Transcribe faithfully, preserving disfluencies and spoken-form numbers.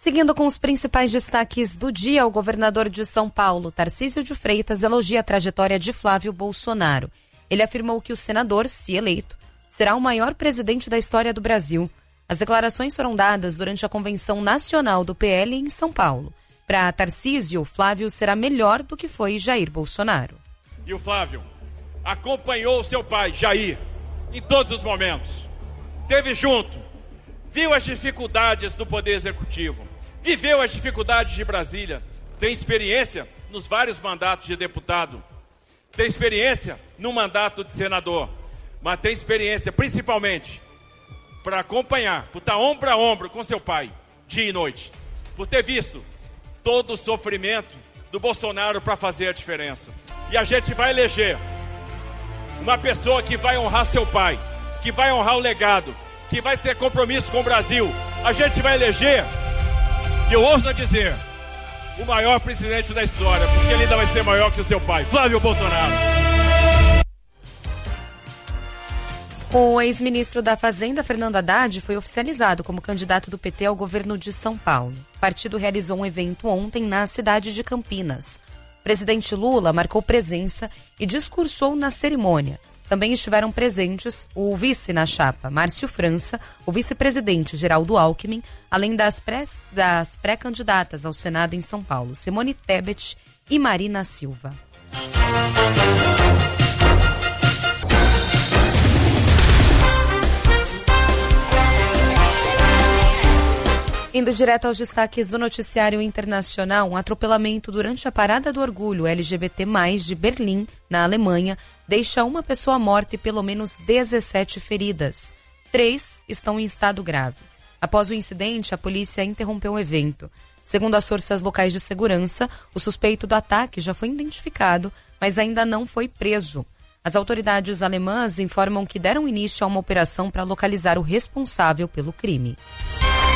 Seguindo com os principais destaques do dia, o governador de São Paulo, Tarcísio de Freitas, elogia a trajetória de Flávio Bolsonaro. Ele afirmou que o senador, se eleito, será o maior presidente da história do Brasil. As declarações foram dadas durante a convenção nacional do P L em São Paulo. Para Tarcísio, Flávio será melhor do que foi Jair Bolsonaro. E o Flávio acompanhou o seu pai, Jair, em todos os momentos. Teve junto, viu as dificuldades do Poder Executivo, viveu as dificuldades de Brasília, tem experiência nos vários mandatos de deputado, tem experiência no mandato de senador, mas tem experiência principalmente para acompanhar, por estar ombro a ombro com seu pai, dia e noite, por ter visto todo o sofrimento do Bolsonaro para fazer a diferença. E a gente vai eleger uma pessoa que vai honrar seu pai, que vai honrar o legado, que vai ter compromisso com o Brasil. A gente vai eleger, e eu ouso dizer, o maior presidente da história, porque ele ainda vai ser maior que o seu pai, Flávio Bolsonaro. O ex-ministro da Fazenda, Fernando Haddad, foi oficializado como candidato do P T ao governo de São Paulo. O partido realizou um evento ontem na cidade de Campinas. O presidente Lula marcou presença e discursou na cerimônia. Também estiveram presentes o vice na chapa, Márcio França, o vice-presidente Geraldo Alckmin, além das, pré, das pré-candidatas ao Senado em São Paulo, Simone Tebet e Marina Silva. Indo direto aos destaques do noticiário internacional, um atropelamento durante a Parada do Orgulho L G B T mais, de Berlim, na Alemanha, deixa uma pessoa morta e pelo menos dezessete feridas. Três estão em estado grave. Após o incidente, a polícia interrompeu o evento. Segundo as forças locais de segurança, o suspeito do ataque já foi identificado, mas ainda não foi preso. As autoridades alemãs informam que deram início a uma operação para localizar o responsável pelo crime.